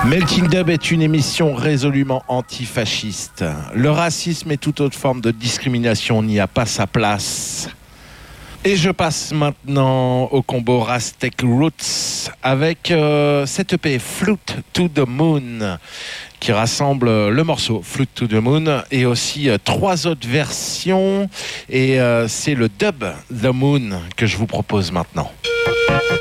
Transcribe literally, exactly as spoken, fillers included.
Melting Dub est une émission résolument antifasciste. Le racisme et toute autre forme de discrimination n'y a pas sa place. Et je passe maintenant au combo Rastec Roots avec euh, cette E P Flute to the Moon qui rassemble le morceau Flute to the Moon et aussi euh, trois autres versions. Et euh, c'est le dub The Moon que je vous propose maintenant.